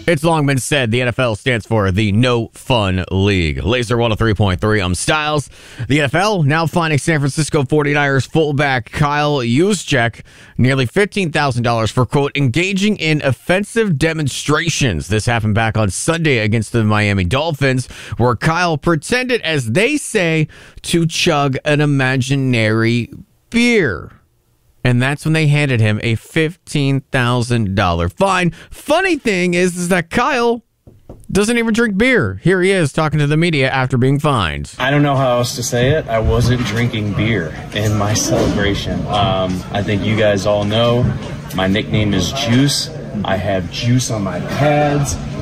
It's long been said the NFL stands for the No Fun League. Laser 103.3, I'm Styles. The NFL now fining San Francisco 49ers fullback Kyle Juszczyk nearly $15,000 for, quote, engaging in offensive demonstrations. This happened back on Sunday against the Miami Dolphins, where Kyle pretended, as they say, to chug an imaginary beer. And that's when they handed him a $15,000 fine. Funny thing is that Kyle doesn't even drink beer. Here he is talking to the media after being fined. I don't know how else to say it. I wasn't drinking beer in my celebration. I think you guys all know my nickname is Juice. I have juice on my pads.